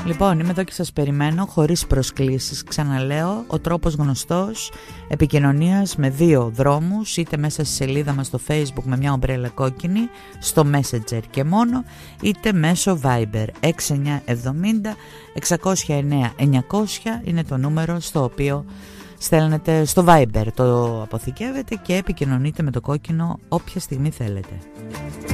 Λοιπόν, είμαι εδώ και σας περιμένω χωρίς προσκλήσεις. Ξαναλέω, ο τρόπος γνωστός επικοινωνίας με δύο δρόμους, είτε μέσα στη σελίδα μας στο Facebook με μια ομπρέλα κόκκινη, στο Messenger και μόνο, είτε μέσω Viber 6970 609 900 είναι το νούμερο στο οποίο στέλνετε στο Viber, το αποθηκεύετε και επικοινωνείτε με το κόκκινο όποια στιγμή θέλετε.